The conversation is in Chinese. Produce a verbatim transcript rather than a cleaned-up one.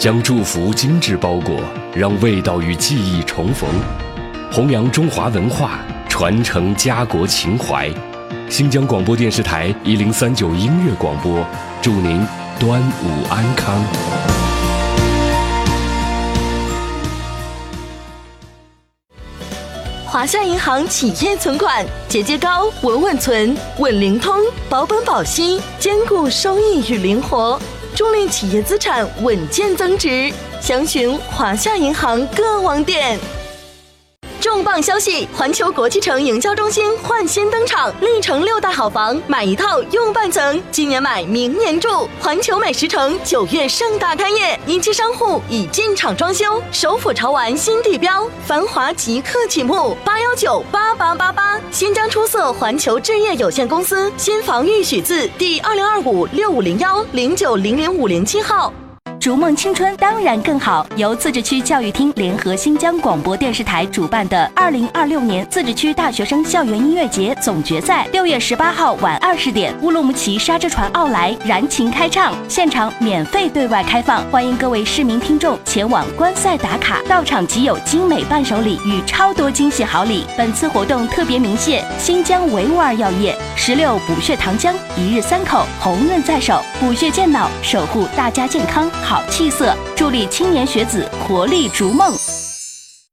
将祝福精致包裹，让味道与记忆重逢，弘扬中华文化，传承家国情怀。新疆广播电视台一零三九音乐广播，祝您端午安康。 华夏银行企业存款，节节高，稳稳存，稳灵通，保本保息，兼顾收益与灵活，助力企业资产稳健增值。详询华夏银行各网点。重磅消息！环球国际城营销中心焕新登场，历城六大好房，买一套用半层，今年买明年住。环球美食城九月盛大开业，一期商户已进场装修，首府潮玩新地标，繁华即刻启幕。八幺九八八八八，新疆出色环球置业有限公司新房预许字第二零二五六五零幺零九零零五零七号。 逐梦青春当然更好，由自治区教育厅联合新疆广播电视台主办的二零二六年自治区大学生校园音乐节总决赛，六月十八号晚二十点，乌鲁木齐沙之船奥莱燃情开唱，现场免费对外开放，欢迎各位市民听众前往观赛打卡，到场即有精美伴手礼与超多惊喜好礼。本次活动特别鸣谢新疆维吾尔药业、石榴补血糖浆、一日三口、红润在手，补血健脑，守护大家健康好气色，助力青年学子活力逐梦。